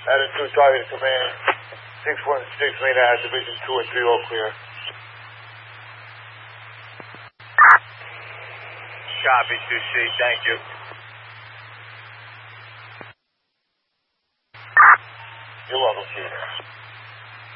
Attitude target command. 616 main out, division 2 and 3 all clear. Copy, 2C, thank you. You're welcome, Chief.